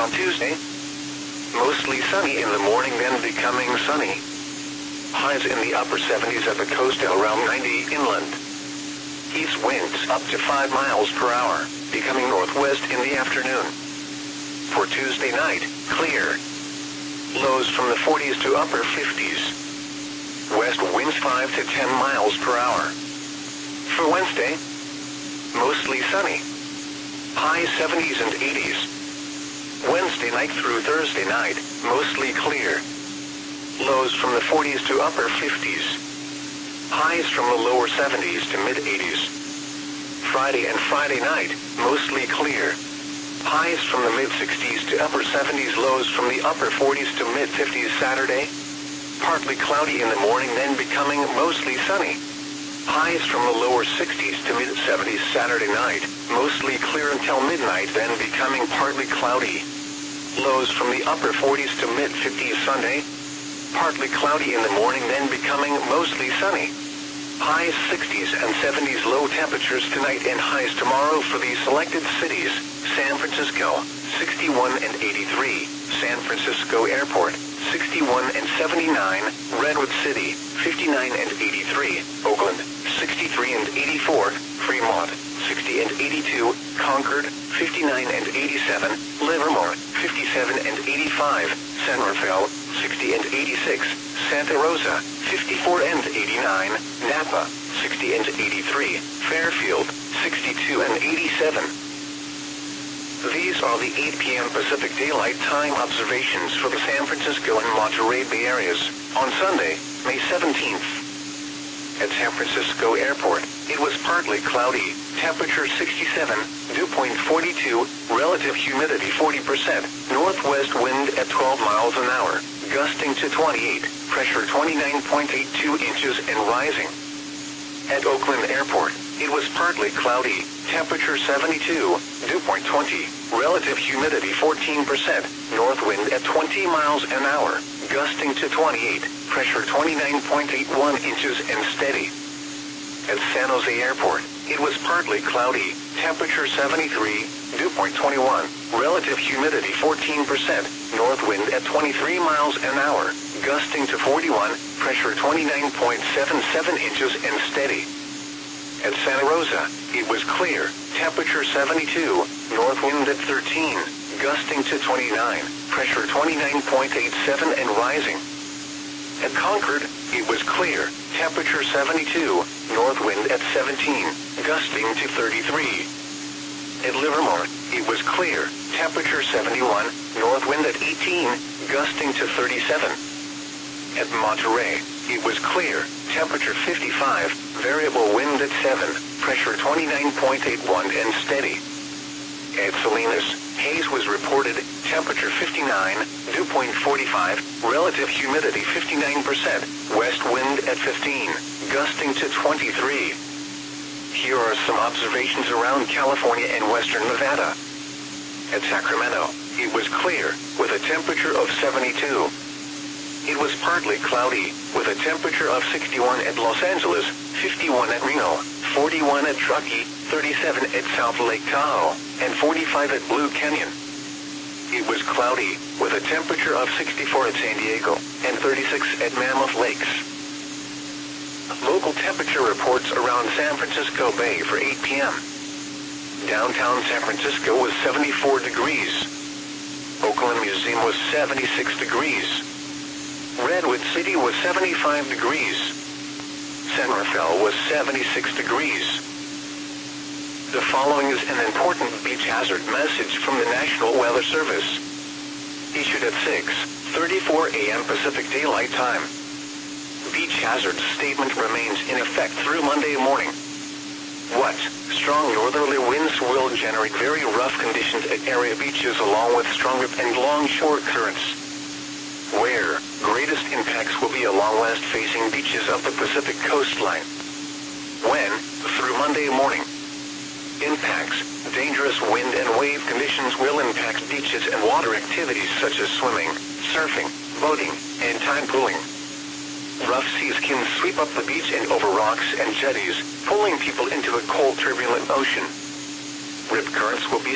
on Tuesday. Mostly sunny in the morning, then becoming sunny. Highs in the upper 70s at the coast and around 90 inland. East winds up to 5 miles per hour, becoming northwest in the afternoon. For Tuesday night, clear. Lows from the 40s to upper 50s. West winds 5 to 10 miles per hour. For Wednesday, mostly sunny. High 70s and 80s. Wednesday night through Thursday night, mostly clear. Lows from the 40s to upper 50s. Highs from the lower 70s to mid-80s. Friday and Friday night, mostly clear. Highs from the mid-60s to upper 70s, lows from the upper 40s to mid-50s Saturday. Partly cloudy in the morning, then becoming mostly sunny. Highs from the lower 60s to mid-70s Saturday night, mostly clear until midnight, then becoming partly cloudy. Lows from the upper 40s to mid-50s Sunday. Partly cloudy in the morning, then becoming mostly sunny. Highs 60s and 70s, low temperatures tonight and highs tomorrow for the selected cities. San Francisco, 61 and 83. San Francisco Airport, 61 and 79. Redwood City, 59 and 83. Oakland, 63 and 84. Fremont, 60 and 82. Concord, 59 and 87. Livermore, 57 and 85. San Rafael, 60 and 86. Santa Rosa, 54 and 89. Napa, 60 and 83. Fairfield, 62 and 87. These are the 8 p.m. Pacific Daylight Time observations for the San Francisco and Monterey Bay areas on Sunday, May 17th. At San Francisco Airport, it was partly cloudy, temperature 67, dew point 42, relative humidity 40%, northwest wind at 12 miles an hour, gusting to 28, pressure 29.82 inches and rising. At Oakland Airport, it was partly cloudy, temperature 72, dew point 20, relative humidity 14%, north wind at 20 miles an hour, gusting to 28, pressure 29.81 inches and steady. At San Jose Airport, it was partly cloudy, temperature 73, dew point 21, relative humidity 14%, north wind at 23 miles an hour, gusting to 41, pressure 29.77 inches and steady. At Santa Rosa, it was clear, temperature 72, north wind at 13, gusting to 29, pressure 29.87 and rising. At Concord, it was clear, temperature 72, north wind at 17, gusting to 33. At Livermore, it was clear, temperature 71, north wind at 18, gusting to 37. At Monterey, it was clear, temperature 55, variable wind at 7, pressure 29.81 and steady. At Salinas, haze was reported, temperature 59, dew point 45, relative humidity 59%, west wind at 15, gusting to 23. Here are some observations around California and western Nevada. At Sacramento, it was clear, with a temperature of 72. It was partly cloudy, with a temperature of 61 at Los Angeles, 51 at Reno, 41 at Truckee, 37 at South Lake Tahoe, and 45 at Blue Canyon. It was cloudy, with a temperature of 64 at San Diego, and 36 at Mammoth Lakes. Local temperature reports around San Francisco Bay for 8 p.m. Downtown San Francisco was 74 degrees. Oakland Museum was 76 degrees. Redwood City was 75 degrees. San Rafael was 76 degrees. The following is an important beach hazard message from the National Weather Service. Issued at 6:34 a.m. Pacific Daylight Time. Beach hazard statement remains in effect through Monday morning. What? Strong northerly winds will generate very rough conditions at area beaches along with stronger and long shore currents. Where? Greatest impacts will be along west-facing beaches of the Pacific coastline. When? Through Monday morning. Impacts. Dangerous wind and wave conditions will impact beaches and water activities such as swimming, surfing, boating, and tide pooling. Rough seas can sweep up the beach and over rocks and jetties, pulling people into a cold, turbulent ocean. Rip currents will be